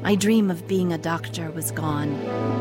My dream of being a doctor was gone.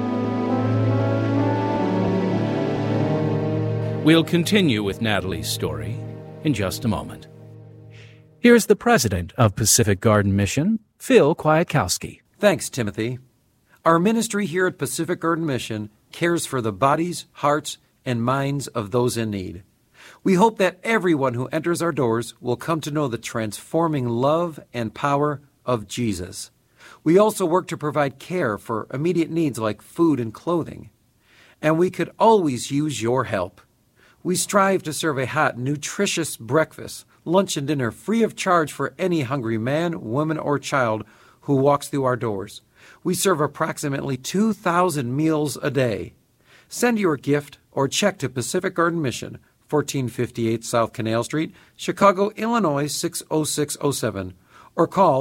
We'll continue with Natalie's story in just a moment. Here's the president of Pacific Garden Mission, Phil Kwiatkowski. Thanks, Timothy. Our ministry here at Pacific Garden Mission cares for the bodies, hearts, and minds of those in need. We hope that everyone who enters our doors will come to know the transforming love and power of Jesus. We also work to provide care for immediate needs like food and clothing. And we could always use your help. We strive to serve a hot, nutritious breakfast, lunch, and dinner free of charge for any hungry man, woman, or child who walks through our doors. We serve approximately 2,000 meals a day. Send your gift or check to Pacific Garden Mission, 1458 South Canal Street, Chicago, Illinois 60607, or call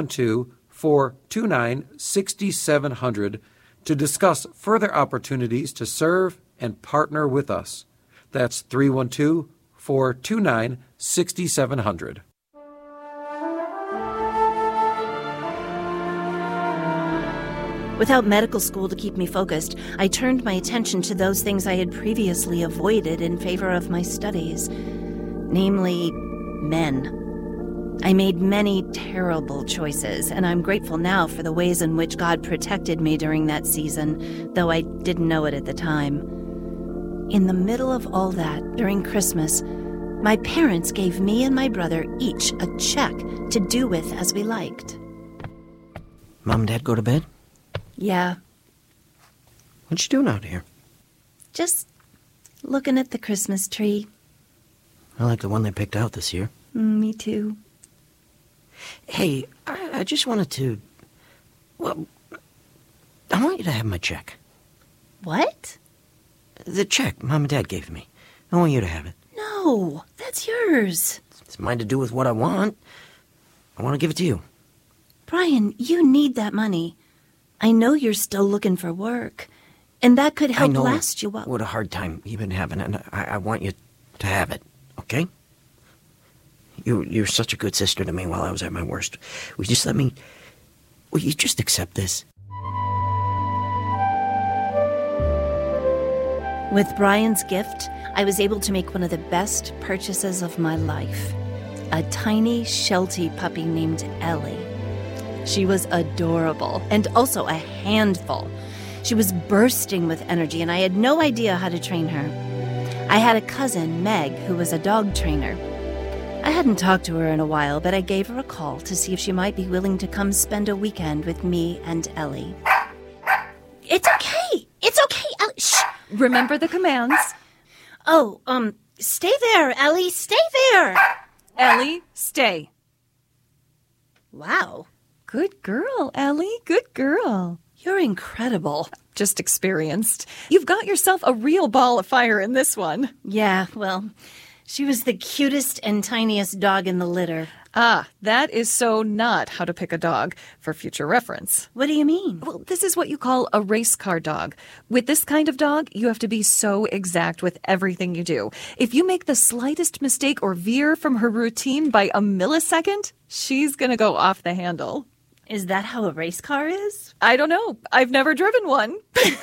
312-429-6700 to discuss further opportunities to serve and partner with us. That's 312-429-6700. Without medical school to keep me focused, I turned my attention to those things I had previously avoided in favor of my studies, namely, men. I made many terrible choices, and I'm grateful now for the ways in which God protected me during that season, though I didn't know it at the time. In the middle of all that, during Christmas, my parents gave me and my brother each a check to do with as we liked. Mom and Dad go to bed? Yeah. What you doing out here? Just looking at the Christmas tree. I like the one they picked out this year. Me too. Hey, I just wanted to... Well, I want you to have my check. What? The check Mom and Dad gave me. I want you to have it. No, that's yours. It's mine to do with what I want. I want to give it to you. Brian, you need that money. I know you're still looking for work, and that could help last you while... what a hard time you've been having, and I want you to have it, okay? You're such a good sister to me while I was at my worst. Will you just accept this? With Brian's gift, I was able to make one of the best purchases of my life. A tiny Sheltie puppy named Ellie. She was adorable and also a handful. She was bursting with energy, and I had no idea how to train her. I had a cousin, Meg, who was a dog trainer. I hadn't talked to her in a while, but I gave her a call to see if she might be willing to come spend a weekend with me and Ellie. It's okay! It's okay! Ellie, shh! Remember the commands. Oh, stay there, Ellie! Stay there! Ellie, stay. Wow. Good girl, Ellie. Good girl. You're incredible. Just experienced. You've got yourself a real ball of fire in this one. Yeah, well, she was the cutest and tiniest dog in the litter. Ah, that is so not how to pick a dog, for future reference. What do you mean? Well, this is what you call a race car dog. With this kind of dog, you have to be so exact with everything you do. If you make the slightest mistake or veer from her routine by a millisecond, she's going to go off the handle. Is that how a race car is? I don't know. I've never driven one.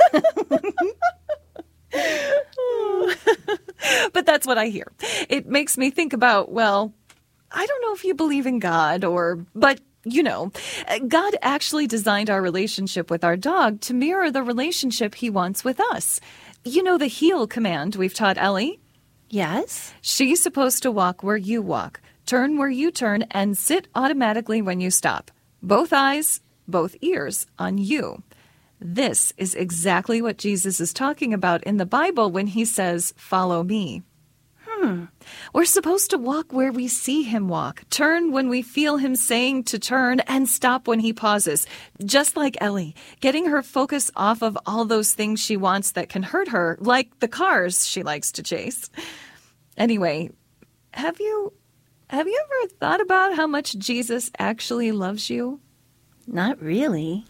But that's what I hear. It makes me think about, well, I don't know if you believe in God but you know, God actually designed our relationship with our dog to mirror the relationship he wants with us. You know the heel command we've taught Ellie? Yes. She's supposed to walk where you walk, turn where you turn, and sit automatically when you stop. Both eyes, both ears on you. This is exactly what Jesus is talking about in the Bible when he says, "Follow me." We're supposed to walk where we see him walk, turn when we feel him saying to turn, and stop when he pauses. Just like Ellie, getting her focus off of all those things she wants that can hurt her, like the cars she likes to chase. Anyway, have you ever thought about how much Jesus actually loves you? Not really.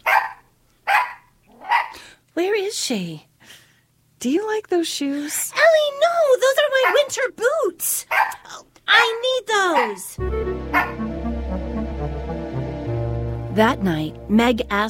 Where is she? Do you like those shoes? Ellie, no! Those are my winter boots! I need those! That night, Meg asked